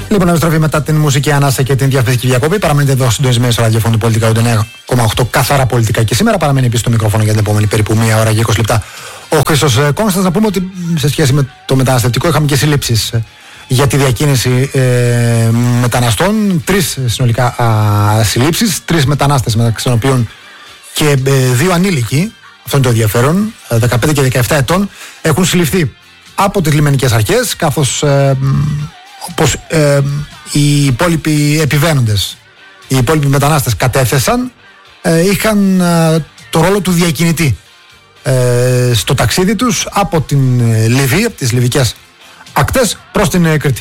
Λοιπόν, επιστροφή μετά την μουσική ανάσα και την διαφημιστική διακοπή. Παραμένετε εδώ συντονισμένοι στο ραδιόφωνο του Πολιτικά 9,8 καθαρά πολιτικά. Και σήμερα παραμένει επίσης το μικρόφωνο για την επόμενη περίπου 1 ώρα και 20 λεπτά. Ο Χρήστος Κόνστας. Να πούμε ότι σε σχέση με το μεταναστευτικό είχαμε και συλλήψεις για τη διακίνηση μεταναστών. 3 συνολικά συλλήψεις. 3 μετανάστες μεταξύ των οποίων και 2 ανήλικοι. Αυτό είναι το ενδιαφέρον. 15 και 17 ετών έχουν συλληφθεί από τις λιμενικές αρχές, καθώς όπως οι υπόλοιποι επιβαίνοντες, οι υπόλοιποι μετανάστες κατέθεσαν, είχαν το ρόλο του διακινητή στο ταξίδι τους από την Λιβύη, από τις λιβικές ακτές προς την Κρήτη.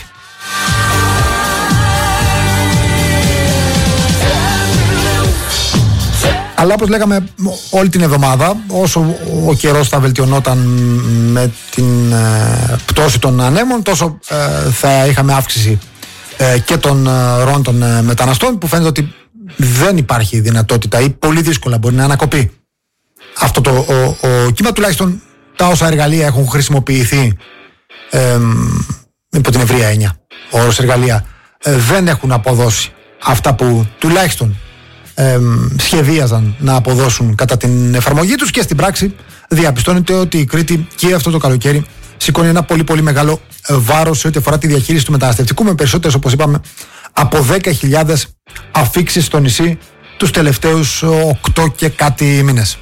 Αλλά όπως λέγαμε όλη την εβδομάδα, όσο ο καιρός θα βελτιωνόταν με την πτώση των ανέμων, τόσο θα είχαμε αύξηση και των ροών των μεταναστών, που φαίνεται ότι δεν υπάρχει δυνατότητα ή πολύ δύσκολα μπορεί να ανακοπεί αυτό το κύμα. Τουλάχιστον τα όσα εργαλεία έχουν χρησιμοποιηθεί υπό την ευρεία έννοια, ο όρος εργαλεία, δεν έχουν αποδώσει αυτά που τουλάχιστον σχεδίαζαν να αποδώσουν κατά την εφαρμογή τους, και στην πράξη διαπιστώνεται ότι η Κρήτη και αυτό το καλοκαίρι σηκώνει ένα πολύ πολύ μεγάλο βάρος σε ό,τι αφορά τη διαχείριση του μεταναστευτικού, με περισσότερες, όπως είπαμε, από 10.000 αφίξεις στο νησί τους τελευταίους 8 και κάτι μήνες.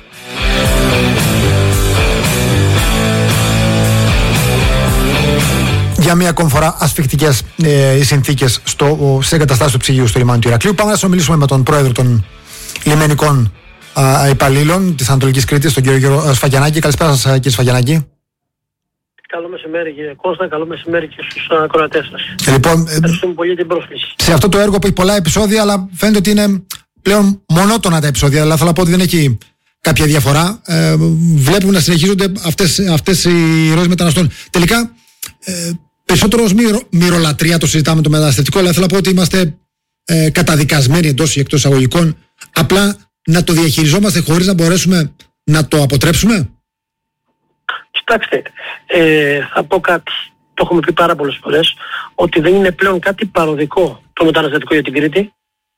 Για μία ακόμη φορά ασφικτικές οι συνθήκες στις εγκαταστάσεις του ψυγείου στο λιμάνι του Ηρακλείου. Πάμε να συνομιλήσουμε με τον πρόεδρο των λιμενικών υπαλλήλων της Ανατολικής Κρήτης, τον κύριο Γιώργο Σφακιανάκη. Καλησπέρα σας, κύριε Σφακιανάκη. Καλό μεσημέρι, κύριε Κώστα, καλό μεσημέρι και στους ακροατές σας. Λοιπόν, ευχαριστούμε πολύ την πρόσκληση. Σε αυτό το έργο που έχει πολλά επεισόδια, αλλά φαίνεται ότι είναι πλέον μονότονα τα επεισόδια, αλλά θέλω να πω ότι δεν έχει κάποια διαφορά. Βλέπουμε να συνεχίζονται αυτές οι ροές μεταναστών. Τελικά, περισσότερο ως μυρολατρεία το συζητάμε το μεταναστευτικό, αλλά θέλω να πω ότι είμαστε καταδικασμένοι εντός ή εκτός εισαγωγικών απλά να το διαχειριζόμαστε χωρίς να μπορέσουμε να το αποτρέψουμε. Κοιτάξτε, θα πω κάτι, το έχουμε πει πάρα πολλές φορές, ότι δεν είναι πλέον κάτι παροδικό το μεταναστευτικό για την Κρήτη.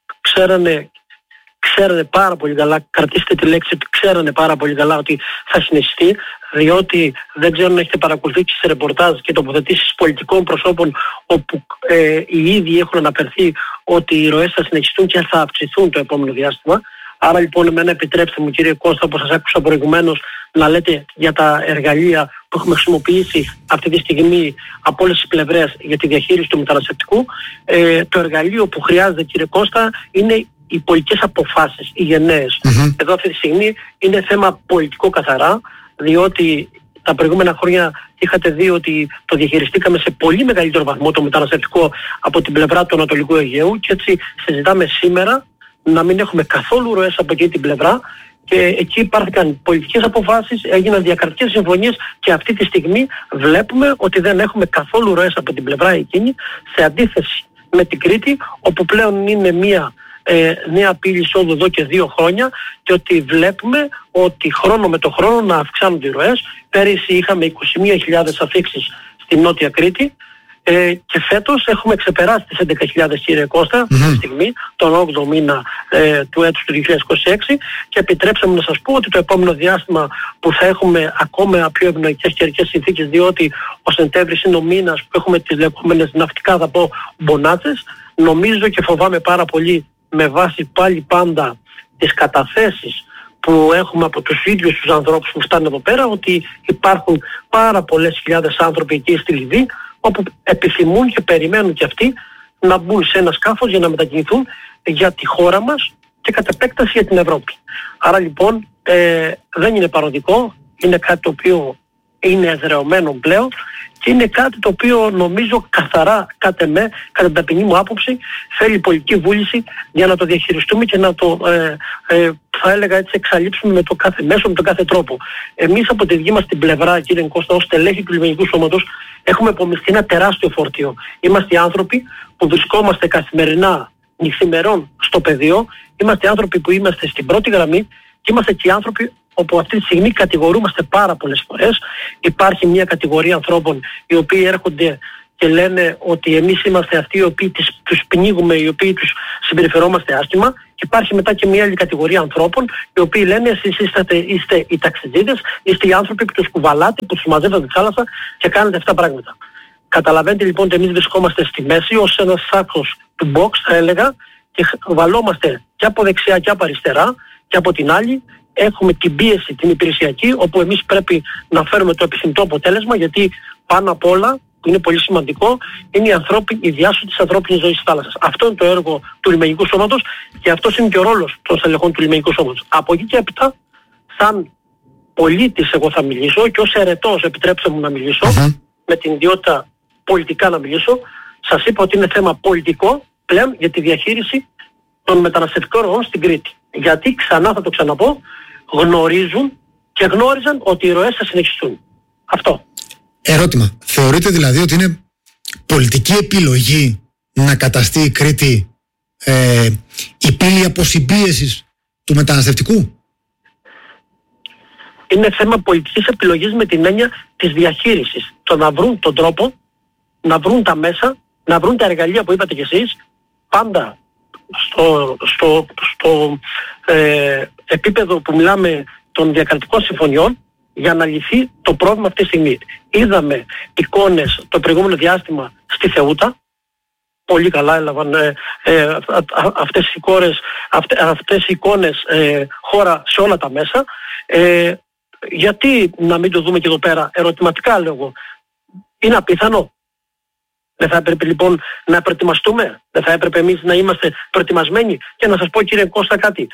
Ξέρανε πάρα πολύ καλά, κρατήστε τη λέξη ότι ξέρανε πάρα πολύ καλά ότι θα συνεχιστεί, διότι δεν ξέρω αν έχετε παρακολουθήσει σε ρεπορτάζ και τοποθετήσεις πολιτικών προσώπων όπου οι ίδιοι έχουν αναφερθεί ότι οι ροές θα συνεχιστούν και θα αυξηθούν το επόμενο διάστημα. Άρα λοιπόν, εμένα επιτρέψτε μου, κύριε Κώστα, όπως σας άκουσα προηγουμένως, να λέτε για τα εργαλεία που έχουμε χρησιμοποιήσει αυτή τη στιγμή από όλες τις πλευρές για τη διαχείριση του μεταναστευτικού. Το εργαλείο που χρειάζεται, κύριε Κώστα, είναι οι πολιτικές αποφάσεις, οι γενναίες. Εδώ αυτή τη στιγμή είναι θέμα πολιτικό καθαρά, διότι τα προηγούμενα χρόνια είχατε δει ότι το διαχειριστήκαμε σε πολύ μεγαλύτερο βαθμό το μεταναστευτικό από την πλευρά του Ανατολικού Αιγαίου, και έτσι συζητάμε σήμερα να μην έχουμε καθόλου ροές από εκεί την πλευρά, και εκεί υπάρχουν πολιτικές αποφάσεις, έγιναν διακρατικές συμφωνίες, και αυτή τη στιγμή βλέπουμε ότι δεν έχουμε καθόλου ροές από την πλευρά εκείνη, σε αντίθεση με την Κρήτη, όπου πλέον είναι μια νέα πύλη εισόδου εδώ και 2 χρόνια, και ότι βλέπουμε ότι χρόνο με το χρόνο να αυξάνονται οι ροές. Πέρυσι είχαμε 21.000 αφίξεις στη Νότια Κρήτη, και φέτος έχουμε ξεπεράσει τις 11.000, κύριε Κώστα, αυτή τη στιγμή, τον 8ο μήνα του έτους του 2026, και επιτρέψτε μου να σας πω ότι το επόμενο διάστημα που θα έχουμε ακόμα πιο ευνοϊκές καιρικές συνθήκες, διότι ο Σεπτέμβρης είναι ο μήνας που έχουμε τις λεγόμενες ναυτικά, θα πω, μπονάτσες, νομίζω και φοβάμαι πάρα πολύ, με βάση πάλι πάντα τις καταθέσεις που έχουμε από τους ίδιους τους ανθρώπους που φτάνουν εδώ πέρα, ότι υπάρχουν πάρα πολλές χιλιάδες άνθρωποι εκεί στη Λιβύη, όπου επιθυμούν και περιμένουν και αυτοί να μπουν σε ένα σκάφος για να μετακινηθούν για τη χώρα μας και κατ' επέκταση για την Ευρώπη. Άρα λοιπόν δεν είναι παροδικό, είναι κάτι το οποίο είναι εδρεωμένο πλέον, και είναι κάτι το οποίο νομίζω καθαρά, κατά την ταπεινή μου άποψη, θέλει πολιτική βούληση για να το διαχειριστούμε και να το θα έλεγα έτσι εξαλείψουμε με το κάθε μέσο, με τον κάθε τρόπο. Εμείς από τη δική μας την πλευρά, κύριε Κώστα, ως στελέχη του Λιμενικού Σώματος, έχουμε απομειστεί ένα τεράστιο φορτίο. Είμαστε οι άνθρωποι που βρισκόμαστε καθημερινά νυχθημερών στο πεδίο, είμαστε άνθρωποι που είμαστε στην πρώτη γραμμή, και είμαστε και οι άνθρωποι όπου αυτή τη στιγμή κατηγορούμαστε πάρα πολλές φορές. Υπάρχει μια κατηγορία ανθρώπων οι οποίοι έρχονται και λένε ότι εμείς είμαστε αυτοί οι οποίοι τους πνίγουμε, οι οποίοι τους συμπεριφερόμαστε άσχημα. Και υπάρχει μετά και μια άλλη κατηγορία ανθρώπων, οι οποίοι λένε εσείς είστε οι ταξιτζίδες, είστε οι άνθρωποι που τους κουβαλάτε, που τους μαζεύετε τη θάλασσα και κάνετε αυτά τα πράγματα. Καταλαβαίνετε λοιπόν ότι εμείς βρισκόμαστε στη μέση ως ένας σάκος του box, θα έλεγα, και βαλόμαστε και από δεξιά και από αριστερά, και από την άλλη έχουμε την πίεση την υπηρεσιακή, όπου εμείς πρέπει να φέρουμε το επιθυμητό αποτέλεσμα, γιατί πάνω απ' όλα, που είναι πολύ σημαντικό, είναι η διάσωση της ανθρώπινης ζωής της θάλασσας. Αυτό είναι το έργο του λιμενικού σώματος και αυτός είναι και ο ρόλος των στελεχών του λιμενικού σώματος. Από εκεί και έπειτα, σαν πολίτης εγώ θα μιλήσω και ως αιρετός, επιτρέψτε μου να μιλήσω, με την ιδιότητα πολιτικά να μιλήσω, σας είπα ότι είναι θέμα πολιτικό πλέον για τη διαχείριση των μεταναστευτικών ροών στην Κρήτη. Γιατί, ξανά θα το ξαναπώ, γνωρίζουν και γνώριζαν ότι οι ροές θα συνεχιστούν. Αυτό. Ερώτημα. Θεωρείτε δηλαδή ότι είναι πολιτική επιλογή να καταστεί η Κρήτη η πύλη αποσυμπίεσης του μεταναστευτικού? Είναι θέμα πολιτικής επιλογής με την έννοια της διαχείρισης. Το να βρουν τον τρόπο, να βρουν τα μέσα, να βρουν τα εργαλεία που είπατε κι εσείς, πάντα στο επίπεδο που μιλάμε των διακρατικών συμφωνιών, για να λυθεί το πρόβλημα αυτή τη στιγμή. Είδαμε εικόνες το προηγούμενο διάστημα στη Θεούτα. Πολύ καλά έλαβαν αυτές οι εικόνες χώρα σε όλα τα μέσα. Γιατί να μην το δούμε και εδώ πέρα? Ερωτηματικά λέω εγώ. Είναι απίθανο? Δεν θα έπρεπε λοιπόν να προετοιμαστούμε? Δεν θα έπρεπε εμείς να είμαστε προετοιμασμένοι? Και να σας πω, κύριε Κώστα, κάτι.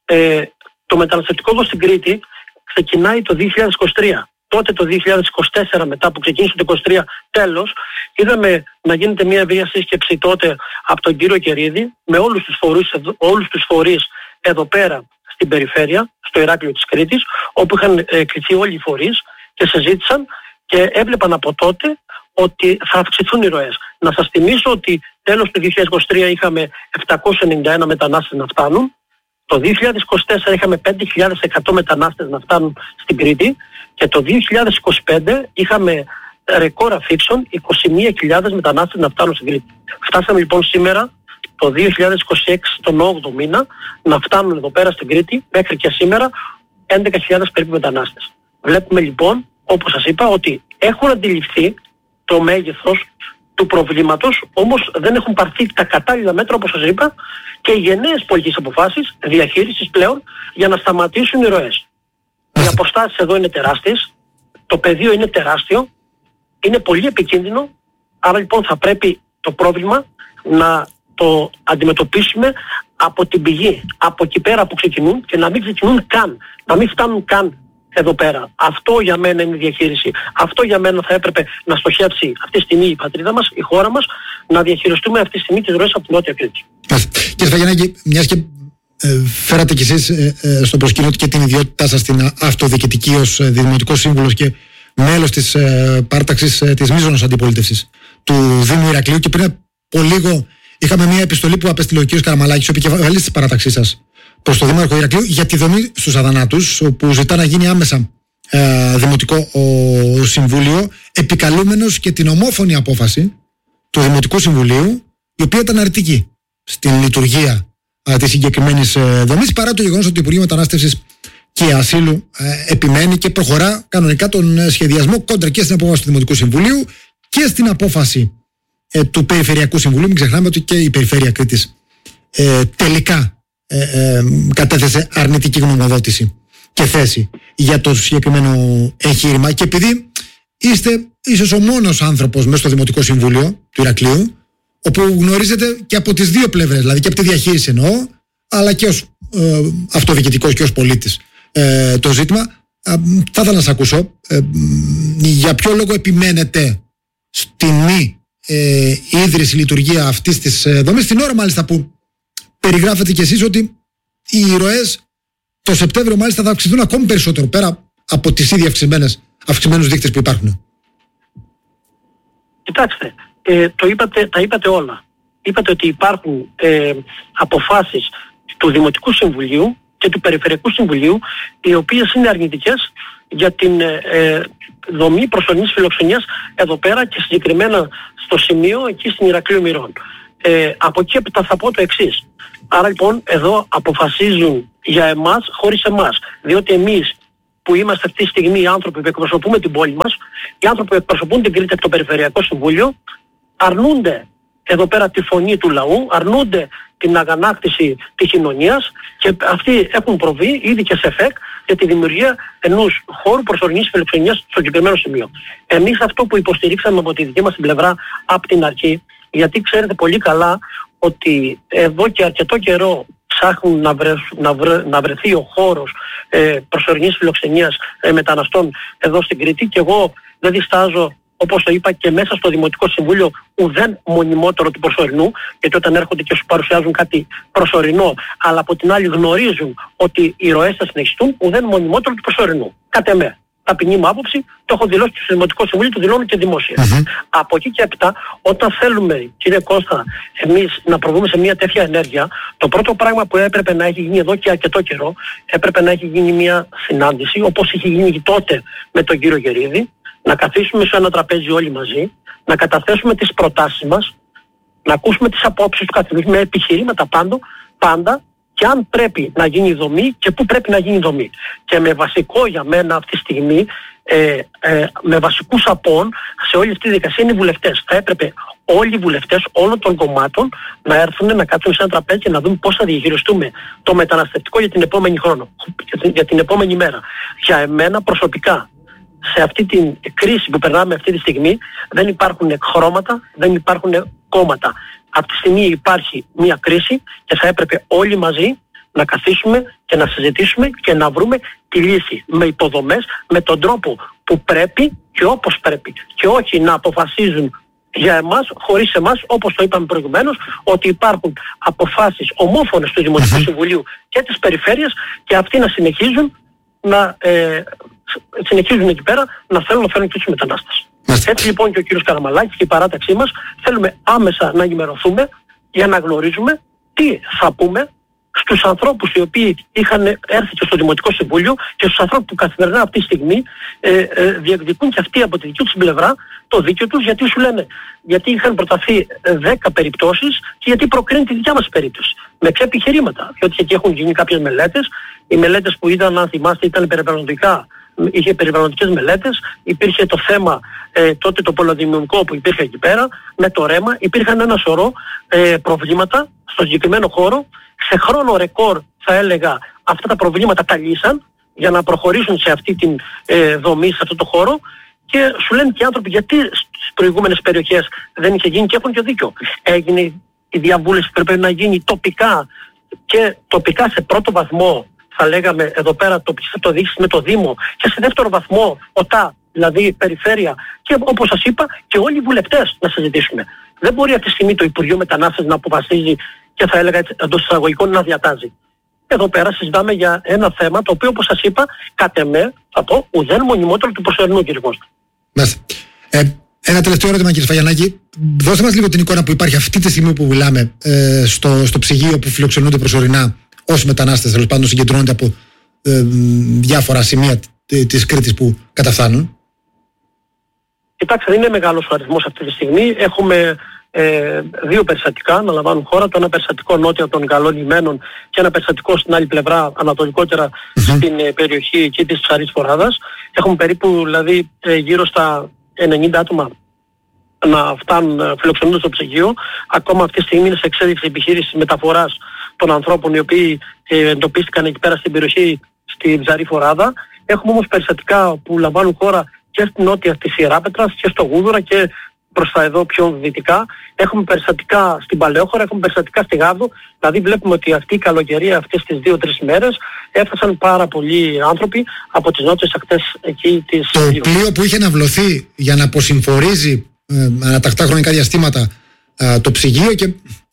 Το μεταναστευτικό εδώ στην Κρήτη ξεκινάει το 2023. Τότε το 2024, μετά που ξεκίνησε το 2023 τέλος, είδαμε να γίνεται μια ευρεία σύσκεψη τότε από τον κύριο Κερίδη με όλους τους φορείς εδώ πέρα στην περιφέρεια, στο Ηράκλειο της Κρήτης, όπου είχαν κληθεί όλοι οι φορείς και συζήτησαν και έβλεπαν από τότε ότι θα αυξηθούν οι ροές. Να σας θυμίσω ότι τέλος του 2023 είχαμε 791 μετανάστες να φτάνουν. Το 2024 είχαμε 5.100 μετανάστες να φτάνουν στην Κρήτη και το 2025 είχαμε ρεκόρ αφήξεων 21.000 μετανάστες να φτάνουν στην Κρήτη. Φτάσαμε λοιπόν σήμερα το 2026 τον 8ο μήνα να φτάνουν εδώ πέρα στην Κρήτη μέχρι και σήμερα 11.000 περίπου μετανάστες. Βλέπουμε λοιπόν, όπως σας είπα, ότι έχουν αντιληφθεί το μέγεθος του προβλήματος, όμως δεν έχουν πάρθει τα κατάλληλα μέτρα, όπως σας είπα, και οι γενναίες πολιτικές αποφάσεις διαχείρισης πλέον για να σταματήσουν οι ροές. Οι αποστάσεις εδώ είναι τεράστιες, το πεδίο είναι τεράστιο, είναι πολύ επικίνδυνο, άρα λοιπόν θα πρέπει το πρόβλημα να το αντιμετωπίσουμε από την πηγή, από εκεί πέρα που ξεκινούν και να μην ξεκινούν καν, να μην φτάνουν καν εδώ πέρα. Αυτό για μένα είναι η διαχείριση. Αυτό για μένα θα έπρεπε να στοχεύσει αυτή τη στιγμή η πατρίδα μας, η χώρα μας, να διαχειριστούμε αυτή τη στιγμή τις ροές από την Νότια Κρήτη. Κύριε Σφαγιανάκη, μιας και φέρατε κι εσείς στο προσκήνιο και την ιδιότητά σας στην αυτοδιοικητική ως δημοτικός σύμβουλος και μέλος της πάρταξης της μείζωνος αντιπολίτευσης του Δήμου Ηρακλείου, και πριν από λίγο είχαμε μια επιστολή που απέστειλε ο κ. Καραμαλάκης, ο επικεφαλής της παράταξής σας, προς το Δήμαρχο Ηρακλείου για τη δομή στους Αδανάτους, όπου ζητά να γίνει άμεσα δημοτικό συμβούλιο, επικαλούμενος και την ομόφωνη απόφαση του Δημοτικού Συμβουλίου, η οποία ήταν αρνητική στην λειτουργία της συγκεκριμένης δομής, παρά το γεγονός ότι το Υπουργείο Μετανάστευσης και Ασύλου επιμένει και προχωρά κανονικά τον σχεδιασμό κόντρα και στην απόφαση του Δημοτικού Συμβουλίου και στην απόφαση του Περιφερειακού Συμβουλίου. Μην ξεχνάμε ότι και η Περιφέρεια Κρήτης τελικά κατέθεσε αρνητική γνωμοδότηση και θέση για το συγκεκριμένο εγχείρημα, και επειδή είστε ίσως ο μόνος άνθρωπος μέσα στο Δημοτικό Συμβούλιο του Ηρακλείου όπου γνωρίζετε και από τις δύο πλευρές, δηλαδή και από τη διαχείριση εννοώ, αλλά και ως αυτοδιοικητικός και ως πολίτης το ζήτημα, θα ήθελα να σας ακούσω για ποιο λόγο επιμένετε στη μη ίδρυση, λειτουργία αυτής της δομής, την ώρα μάλιστα που περιγράφετε κι εσείς ότι οι ροές το Σεπτέμβριο μάλιστα θα αυξηθούν ακόμη περισσότερο, πέρα από τις ήδη αυξημένους δείκτες που υπάρχουν. Κοιτάξτε, τα είπατε όλα. Είπατε ότι υπάρχουν αποφάσεις του Δημοτικού Συμβουλίου και του Περιφερειακού Συμβουλίου, οι οποίες είναι αρνητικές για την δομή προσωρινής φιλοξενίας εδώ πέρα και συγκεκριμένα στο σημείο εκεί στην Ηρακλείου Μηρών. Από εκεί έπειτα θα πω το εξής. Άρα λοιπόν εδώ αποφασίζουν για εμάς χωρίς εμάς. Διότι εμείς που είμαστε αυτή τη στιγμή οι άνθρωποι που εκπροσωπούμε την πόλη μας, οι άνθρωποι που εκπροσωπούν την Κρήτη από το Περιφερειακό Συμβούλιο, αρνούνται εδώ πέρα τη φωνή του λαού, αρνούνται την αγανάκτηση της κοινωνίας και αυτοί έχουν προβεί ήδη και σε ΦΕΚ για τη δημιουργία ενός χώρου προσωρινής φιλοξενίας στο συγκεκριμένο σημείο. Εμείς αυτό που υποστηρίξαμε από τη δική μας την πλευρά από την αρχή, γιατί ξέρετε πολύ καλά ότι εδώ και αρκετό καιρό ψάχνουν να βρεθεί ο χώρος προσωρινής φιλοξενίας μεταναστών εδώ στην Κρήτη και εγώ δεν διστάζω, όπως το είπα και μέσα στο Δημοτικό Συμβούλιο, ουδέν μονιμότερο του προσωρινού, γιατί όταν έρχονται και σου παρουσιάζουν κάτι προσωρινό, αλλά από την άλλη γνωρίζουν ότι οι ροές θα συνεχιστούν, ουδέν μονιμότερο του προσωρινού. Κατ' εμέ. Ταπεινή μου άποψη, το έχω δηλώσει και στο Δημοτικό Συμβούλιο, το δηλώνω και δημόσια. Από εκεί και έπειτα, όταν θέλουμε, κύριε Κώστα, εμείς να προβούμε σε μια τέτοια ενέργεια, το πρώτο πράγμα που έπρεπε να έχει γίνει εδώ και αρκετό καιρό, έπρεπε να έχει γίνει μια συνάντηση, όπως είχε γίνει τότε με τον κύριο Γερίδη, να καθίσουμε σε ένα τραπέζι όλοι μαζί, να καταθέσουμε τις προτάσεις μας, να ακούσουμε τις απόψεις του καθενός με επιχειρήματα πάντα και αν πρέπει να γίνει δομή και πού πρέπει να γίνει δομή. Και με βασικό για μένα αυτή τη στιγμή, με βασικούς απόν σε όλη αυτή τη δικασία είναι οι βουλευτές. Θα έπρεπε όλοι οι βουλευτές όλων των κομμάτων να έρθουν να κάτσουν σε ένα τραπέζι και να δούμε πώς θα διαχειριστούμε το μεταναστευτικό για την επόμενη χρόνο, για την επόμενη μέρα. Για εμένα προσωπικά, σε αυτή την κρίση που περνάμε αυτή τη στιγμή, δεν υπάρχουν χρώματα, δεν υπάρχουν κόμματα. Από τη στιγμή υπάρχει μια κρίση και θα έπρεπε όλοι μαζί να καθίσουμε και να συζητήσουμε και να βρούμε τη λύση με υποδομές, με τον τρόπο που πρέπει και όπως πρέπει και όχι να αποφασίζουν για εμάς, χωρίς εμάς, όπως το είπαμε προηγουμένως, ότι υπάρχουν αποφάσεις ομόφωνες του Δημοτικού Συμβουλίου και της Περιφέρειας και αυτοί να συνεχίζουν εκεί πέρα να θέλουν να φέρουν και τους μετανάστες. Έτσι λοιπόν και ο κύριος Καραμαλάκης και η παράταξή μας θέλουμε άμεσα να ενημερωθούμε για να γνωρίζουμε τι θα πούμε στους ανθρώπους οι οποίοι είχαν έρθει και στο Δημοτικό Συμβούλιο και στους ανθρώπους που καθημερινά αυτή τη στιγμή διεκδικούν και αυτοί από τη δική τους πλευρά το δίκαιο τους, γιατί σου λένε γιατί είχαν προταθεί 10 περιπτώσεις και γιατί προκρίνει τη δικιά μας περίπτωση. Με ποια επιχειρήματα? Διότι εκεί έχουν γίνει κάποιες μελέτες. Οι μελέτες που είδαν, αν θυμάστε, ήταν περιβαλλοντικά. Είχε περιβαλλοντικές μελέτες, υπήρχε το θέμα τότε το πολυδημιουργικό που υπήρχε εκεί πέρα, με το ρέμα, υπήρχαν ένα σωρό προβλήματα στο συγκεκριμένο χώρο. Σε χρόνο ρεκόρ θα έλεγα αυτά τα προβλήματα τα λύσαν για να προχωρήσουν σε αυτή την δομή, σε αυτό το χώρο και σου λένε και οι άνθρωποι γιατί στις προηγούμενες περιοχές δεν είχε γίνει και έχουν και δίκιο. Έγινε η διαβούλευση που πρέπει να γίνει τοπικά και τοπικά σε πρώτο βαθμό, θα λέγαμε εδώ πέρα το διοίκηση με το Δήμο και σε δεύτερο βαθμό ΟΤΑ, δηλαδή Περιφέρεια και όπως σας είπα και όλοι οι βουλευτές να συζητήσουμε. Δεν μπορεί αυτή τη στιγμή το Υπουργείο Μετανάστες να αποφασίζει και θα έλεγα εντός εισαγωγικών να διατάζει. Εδώ πέρα συζητάμε για ένα θέμα το οποίο όπως σας είπα κατ' εμέ θα πω ουδέν μονιμότερο του προσωρινού, κύριε Κώστα. Ένα τελευταίο ερώτημα, κύριε Σφαγιανάκη. Δώστε μας λίγο την εικόνα που υπάρχει αυτή τη στιγμή που μιλάμε στο ψυγείο που φιλοξενούνται προσωρινά όσοι μετανάστες τέλος πάντων συγκεντρώνονται από διάφορα σημεία της Κρήτης που καταφθάνουν. Κοιτάξτε, δεν είναι μεγάλος ο αριθμός αυτή τη στιγμή. Έχουμε 2 περιστατικά να λαμβάνουν χώρα. Το ένα περιστατικό νότια των Καλών Λιμένων και ένα περιστατικό στην άλλη πλευρά, ανατολικότερα στην περιοχή εκεί της Ψαρής Φοράδας. Έχουμε περίπου δηλαδή γύρω στα 90 άτομα να φτάνουν φιλοξενούνται στο ψυγείο. Ακόμα αυτή τη στιγμή είναι σε εξέλιξη επιχείρηση μεταφοράς των ανθρώπων οι οποίοι εντοπίστηκαν εκεί πέρα στην περιοχή στη Ψαρή Φοράδα. Έχουμε όμως περιστατικά που λαμβάνουν χώρα και στην νότια της Ιεράπετρας και στο Γούδουρα και προς τα εδώ πιο δυτικά. Έχουμε περιστατικά στην Παλαιόχώρα, έχουμε περιστατικά στη Γάβδο. Δηλαδή βλέπουμε ότι αυτή η καλοκαιρία αυτές τις 2-3 μέρες έφτασαν πάρα πολλοί άνθρωποι από τις νότιες ακτές εκεί της... Το πλοίο που είχε αναβλωθεί για να αποσυμφορίζει ανατακτά χρονικά διαστήματα το ψυγείο και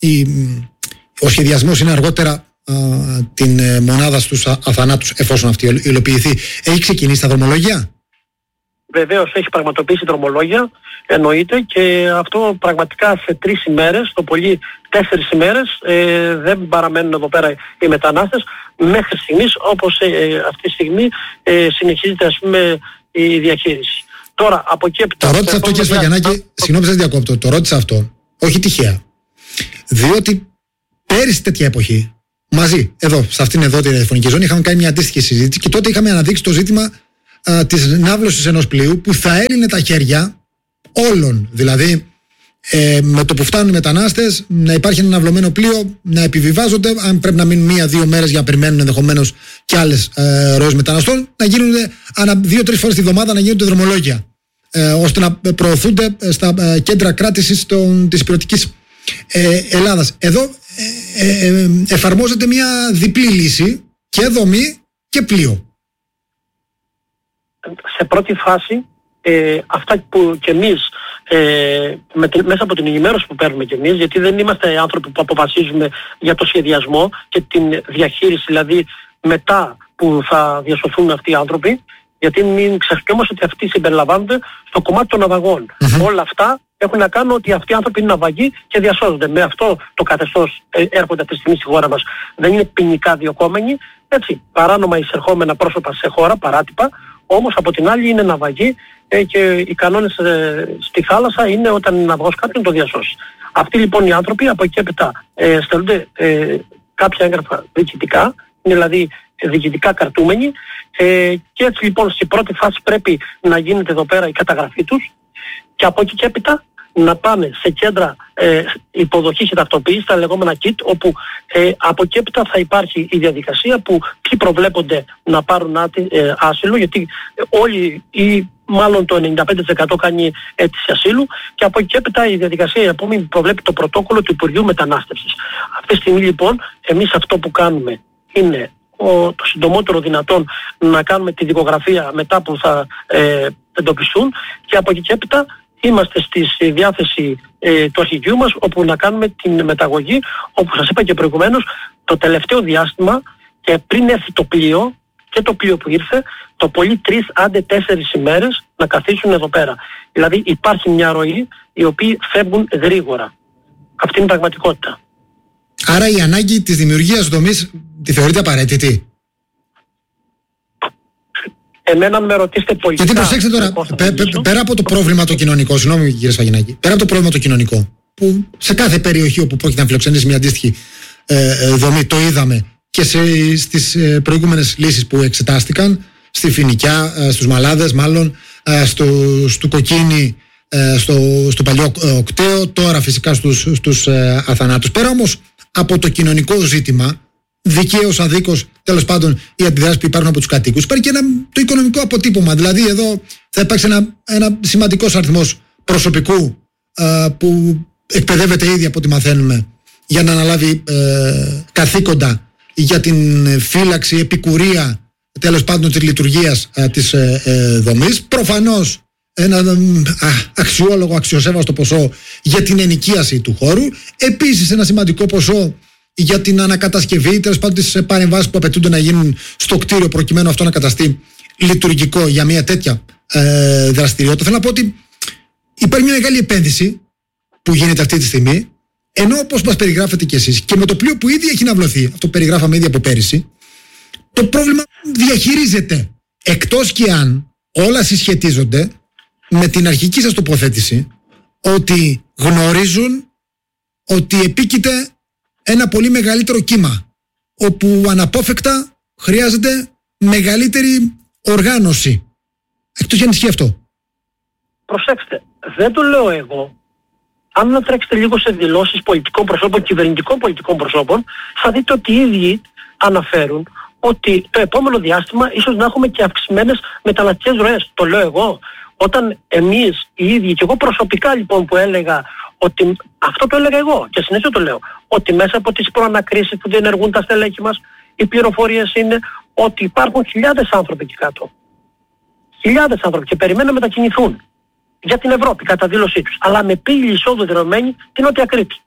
ο σχεδιασμός είναι αργότερα την μονάδα στους αθανάτους εφόσον αυτή υλοποιηθεί. Έχει ξεκινήσει τα δρομολόγια? Βεβαίως έχει πραγματοποιήσει δρομολόγια, εννοείται, και αυτό πραγματικά σε 3 ημέρες, το πολύ 4 ημέρες δεν παραμένουν εδώ πέρα οι μετανάστες μέχρι στιγμής, όπως αυτή τη στιγμή συνεχίζεται, ας πούμε, η διαχείριση. Τώρα, από εκεί έπειτα... Το ρώτησα αυτό, κύριε Σφαγιανάκη, συγγνώμη σας διακόπτω, το ρώτησα αυτό, όχι τυχαία. Διότι πέρυσι τέτοια εποχή, μαζί, εδώ, σε αυτήν εδώ τη ραδιοφωνική ζώνη, είχαμε κάνει μια αντίστοιχη συζήτηση και τότε είχαμε αναδείξει το ζήτημα της ναύλωσης ενός πλοίου που θα έλυνε τα χέρια όλων. Δηλαδή, με το που φτάνουν οι μετανάστες, να υπάρχει ένα ναυλωμένο πλοίο, να επιβιβάζονται. Αν πρέπει να μείνουν 1-2 μέρες για να περιμένουν ενδεχομένως και άλλες ροές μεταναστών, να γίνονται ανά 2-3 φορές τη βδομάδα να γίνονται δρομολόγια, ώστε να προωθούνται στα κέντρα κράτησης της υπηρετικής Ελλάδας. Εδώ εφαρμόζεται μια διπλή λύση, και δομή και πλοίο. Σε πρώτη φάση, αυτά που και εμείς μέσα από την ενημέρωση που παίρνουμε και εμείς, γιατί δεν είμαστε άνθρωποι που αποφασίζουμε για το σχεδιασμό και την διαχείριση, δηλαδή μετά που θα διασωθούν αυτοί οι άνθρωποι, γιατί μην ξεχνάμε ότι αυτοί συμπεριλαμβάνονται στο κομμάτι των ναυαγών. Όλα αυτά έχουν να κάνουν ότι αυτοί οι άνθρωποι είναι ναυαγοί και διασώζονται. Με αυτό το καθεστώς έρχονται αυτή τη στιγμή στη χώρα μας. Δεν είναι ποινικά διωκόμενοι, έτσι, παράνομα εισερχόμενα πρόσωπα σε χώρα, παράτυπα. Όμως από την άλλη είναι ναυαγοί και οι κανόνες στη θάλασσα είναι όταν είναι ναυαγός κάποιον το διασώσει. Αυτοί λοιπόν οι άνθρωποι από εκεί έπειτα στέλνονται κάποια έγγραφα διοικητικά, είναι δηλαδή διοικητικά κρατούμενοι, και έτσι λοιπόν στην πρώτη φάση πρέπει να γίνεται εδώ πέρα η καταγραφή τους και από εκεί και έπειτα να πάνε σε κέντρα υποδοχής και ταυτοποίησης, τα λεγόμενα kit, όπου από εκεί έπειτα θα υπάρχει η διαδικασία που ποιοι προβλέπονται να πάρουν άσυλο, γιατί όλοι ή μάλλον το 95% κάνει αίτηση ασύλου, και από εκεί έπειτα η διαδικασία η επόμενη προβλέπει το πρωτόκολλο του Υπουργείου Μετανάστευσης. Αυτή τη στιγμή λοιπόν εμείς αυτό που κάνουμε είναι το συντομότερο δυνατόν να κάνουμε τη δικογραφία μετά που θα εντοπιστούν, και από εκεί και έπειτα είμαστε στη διάθεση του αρχηγείου μας, όπου να κάνουμε την μεταγωγή, όπου σας είπα και προηγουμένως, το τελευταίο διάστημα και πριν έρθει το πλοίο και το πλοίο που ήρθε, το πολύ 3 άντε 4 ημέρες να καθίσουν εδώ πέρα. Δηλαδή υπάρχει μια ροή οι οποίοι φεύγουν γρήγορα. Αυτή είναι η πραγματικότητα. Άρα η ανάγκη της δημιουργίας δομής τη θεωρείτε απαραίτητη? Εμένα με ρωτήσετε πολιτικά. Γιατί προσέξτε τώρα, πέρα από το πρόβλημα το κοινωνικό, συγγνώμη κύριε Σφαγιανάκη, πέρα από το πρόβλημα το κοινωνικό, που σε κάθε περιοχή όπου πρόκειται να φιλοξενήσει μια αντίστοιχη δομή, το είδαμε και στις προηγούμενες λύσεις που εξετάστηκαν, στη Φοινικιά, στους Μαλάδες μάλλον, στο Κοκκίνη, στο παλιό Οκταίο, τώρα φυσικά στους Αθανάτους. Πέρα όμως από το κοινωνικό ζήτημα, δικαίως, αδίκως, τέλος πάντων, οι αντιδράσεις που υπάρχουν από τους κατοίκους, υπάρχει και το οικονομικό αποτύπωμα. Δηλαδή, εδώ θα υπάρξει ένα σημαντικός αριθμός προσωπικού που εκπαιδεύεται ήδη από ό,τι μαθαίνουμε για να αναλάβει καθήκοντα για την φύλαξη, επικουρία, τέλος πάντων, της λειτουργίας της δομής. Προφανώς ένα αξιόλογο, αξιοσέβαστο ποσό για την ενοικίαση του χώρου. Επίσης, ένα σημαντικό ποσό για την ανακατασκευή, τέλος πάντων, τις παρεμβάσεις που απαιτούνται να γίνουν στο κτίριο προκειμένου αυτό να καταστεί λειτουργικό για μια τέτοια δραστηριότητα. Θέλω να πω ότι υπάρχει μια μεγάλη επένδυση που γίνεται αυτή τη στιγμή, ενώ όπως μας περιγράφετε κι εσείς και με το πλοίο που ήδη έχει ναυλωθεί, αυτό περιγράφαμε ήδη από πέρυσι, το πρόβλημα διαχειρίζεται. Εκτός και αν όλα συσχετίζονται με την αρχική σας τοποθέτηση ότι γνωρίζουν ότι επίκειται ένα πολύ μεγαλύτερο κύμα, όπου αναπόφευκτα χρειάζεται μεγαλύτερη οργάνωση. Εκτός για να ισχύει αυτό. Προσέξτε, δεν το λέω εγώ. Αν να τρέξετε λίγο σε δηλώσεις πολιτικών προσώπων, κυβερνητικών πολιτικών προσώπων, θα δείτε ότι οι ίδιοι αναφέρουν ότι το επόμενο διάστημα ίσως να έχουμε και αυξημένες μεταναστικές ροές. Το λέω εγώ. Όταν εμείς οι ίδιοι, και εγώ προσωπικά λοιπόν που έλεγα ότι αυτό το έλεγα εγώ και συνέχεια το λέω, ότι μέσα από τις προανακρίσεις που διενεργούν τα στελέχη μας, οι πληροφορίες είναι ότι υπάρχουν χιλιάδες άνθρωποι εκεί κάτω. Χιλιάδες άνθρωποι και περιμένουν να μετακινηθούν για την Ευρώπη κατά δήλωσή τους. Αλλά με πύλη εισόδου δεδομένη την Νότια Κρήτη.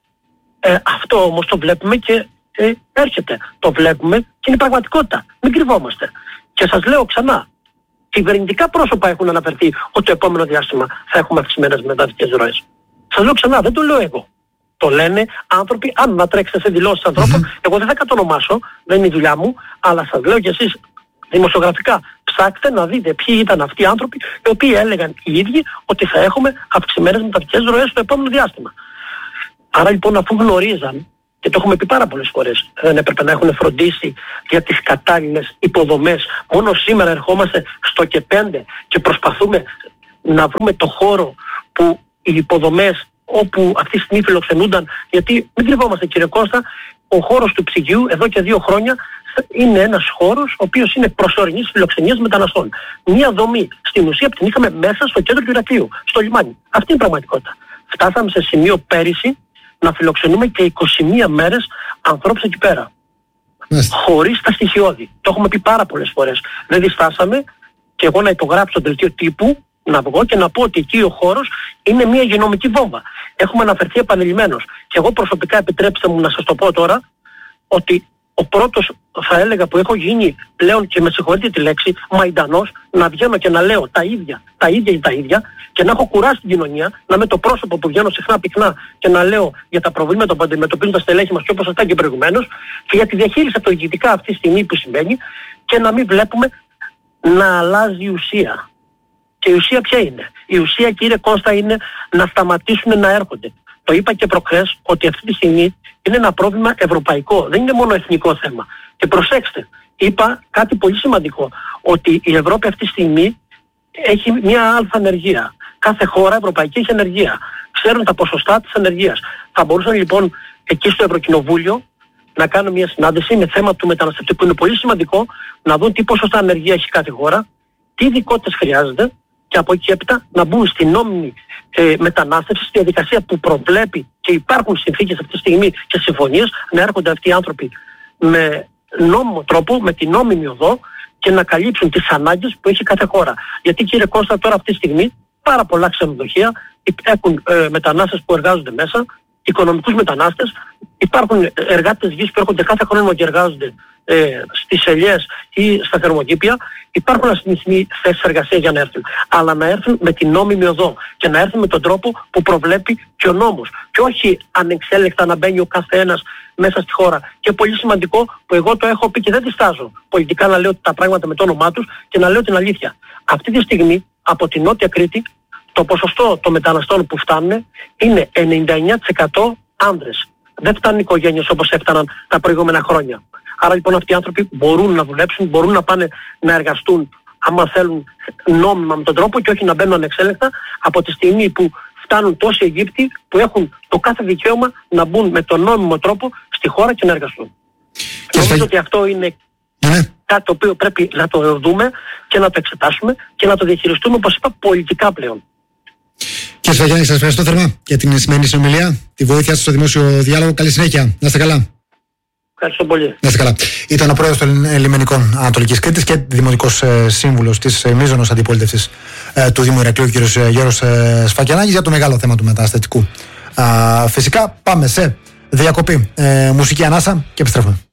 Αυτό όμως το βλέπουμε και έρχεται. Το βλέπουμε και είναι πραγματικότητα. Μην κρυβόμαστε. Και σας λέω ξανά, κυβερνητικά πρόσωπα έχουν αναφερθεί ότι το επόμενο διάστημα θα έχουμε αυξημένες μεταναστικές ροές. Σας λέω ξανά, δεν το λέω εγώ. Το λένε άνθρωποι. Αν να τρέξετε σε δηλώσεις ανθρώπων, εγώ δεν θα κατονομάσω, δεν είναι η δουλειά μου, αλλά σας λέω κι εσείς δημοσιογραφικά, ψάξτε να δείτε ποιοι ήταν αυτοί οι άνθρωποι οι οποίοι έλεγαν οι ίδιοι ότι θα έχουμε αυξημένες μεταπτυχιακές ροές στο επόμενο διάστημα. Άρα λοιπόν, αφού γνωρίζαν, και το έχουμε πει πάρα πολλές φορές, δεν έπρεπε να έχουν φροντίσει για τις κατάλληλες υποδομές. Μόνο σήμερα ερχόμαστε στο ΚΕ5 και προσπαθούμε να βρούμε το χώρο που οι υποδομές όπου αυτή τη στιγμή φιλοξενούνταν, γιατί μην κρυβόμαστε κύριε Κώστα, ο χώρος του ψυγείου εδώ και 2 χρόνια είναι ένας χώρος ο οποίος είναι προσωρινής φιλοξενίας μεταναστών. Μία δομή στην ουσία την είχαμε μέσα στο κέντρο του Ηρακλείου, στο λιμάνι. Αυτή είναι η πραγματικότητα. Φτάσαμε σε σημείο πέρυσι να φιλοξενούμε και 21 μέρες ανθρώπους εκεί πέρα. Χωρίς τα στοιχειώδη. Το έχουμε πει πάρα πολλές φορές. Δεν διστάσαμε και εγώ να υπογράψω το δελτίο τύπου, να βγω και να πω ότι εκεί ο χώρος είναι μια υγειονομική βόμβα. Έχουμε αναφερθεί επανειλημμένως. Και εγώ προσωπικά, επιτρέψτε μου να σας το πω τώρα, ότι ο πρώτος θα έλεγα που έχω γίνει πλέον, και με συγχωρείτε τη λέξη, μαϊντανός, να βγαίνω και να λέω τα ίδια και να έχω κουράσει την κοινωνία, να είμαι το πρόσωπο που βγαίνω συχνά πυκνά και να λέω για τα προβλήματα που αντιμετωπίζουν τα στελέχη μας και όπως αυτά και προηγουμένως και για τη διαχείριση αυτοηγητικά αυτή τη στιγμή που συμβαίνει και να μην βλέπουμε να αλλάζει η ουσία. Και η ουσία ποια είναι? Η ουσία, κύριε Κώστα, είναι να σταματήσουν να έρχονται. Το είπα και προχθές ότι αυτή τη στιγμή είναι ένα πρόβλημα ευρωπαϊκό, δεν είναι μόνο εθνικό θέμα. Και προσέξτε, είπα κάτι πολύ σημαντικό, ότι η Ευρώπη αυτή τη στιγμή έχει μια αλφα ανεργία. Κάθε χώρα ευρωπαϊκή έχει ανεργία. Ξέρουν τα ποσοστά της ανεργίας. Θα μπορούσαν λοιπόν εκεί στο Ευρωκοινοβούλιο να κάνουν μια συνάντηση με θέμα του μεταναστευτικού, που είναι πολύ σημαντικό, να δουν τι ποσοστά ανεργία έχει κάθε χώρα, τι ειδικότητες χρειάζεται και από εκεί έπειτα να μπουν στην νόμιμη μετανάστευση, στη διαδικασία που προβλέπει και υπάρχουν συνθήκες αυτή τη στιγμή και συμφωνίες να έρχονται αυτοί οι άνθρωποι με νόμιμο τρόπο, με την νόμιμη οδό και να καλύψουν τις ανάγκες που έχει κάθε χώρα. Γιατί κύριε Κώστα, τώρα αυτή τη στιγμή πάρα πολλά ξενοδοχεία έχουν μετανάστες που εργάζονται μέσα, οικονομικούς μετανάστες, υπάρχουν εργάτες γης που έρχονται κάθε χρόνο και εργάζονται στις ελιές ή στα θερμοκήπια. Υπάρχουν αυτή τη στιγμή θέσεις εργασίας για να έρθουν. Αλλά να έρθουν με την νόμιμη οδό και να έρθουν με τον τρόπο που προβλέπει και ο νόμος. Και όχι ανεξέλεκτα να μπαίνει ο καθένας μέσα στη χώρα. Και πολύ σημαντικό που εγώ το έχω πει και δεν διστάζω πολιτικά να λέω τα πράγματα με το όνομά τους και να λέω την αλήθεια. Αυτή τη στιγμή από την Νότια Κρήτη το ποσοστό των μεταναστών που φτάνουν είναι 99% άνδρες. Δεν φτάνουν οικογένειες όπως έφταναν τα προηγούμενα χρόνια. Άρα λοιπόν αυτοί οι άνθρωποι μπορούν να δουλέψουν, μπορούν να πάνε να εργαστούν άμα θέλουν νόμιμα με τον τρόπο και όχι να μπαίνουν ανεξέλεκτα από τη στιγμή που φτάνουν τόσοι Αιγύπτιοι που έχουν το κάθε δικαίωμα να μπουν με τον νόμιμο τρόπο στη χώρα και να εργαστούν. Νομίζω ότι αυτό είναι κάτι το οποίο πρέπει να το δούμε και να το εξετάσουμε και να το διαχειριστούμε, όπως είπα, πολιτικά πλέον. Κύριε Σφαγιάννη, σας ευχαριστώ θερμά για την σημερινή συνομιλία, τη βοήθεια σας στο δημόσιο διάλογο. Καλή συνέχεια. Να είστε καλά. Ευχαριστώ πολύ. Να είστε καλά. Ήταν ο πρόεδρος των Λιμενικών Ανατολικής Κρήτης και δημοτικός σύμβουλος της μείζωνος αντιπολίτευσης του Δήμου Ηρακλείου, κ. Γιώργος Σφακιανάκης, για το μεγάλο θέμα του μεταναστευτικού. Φυσικά πάμε σε διακοπή, μουσική ανάσα και επιστρέφουμε.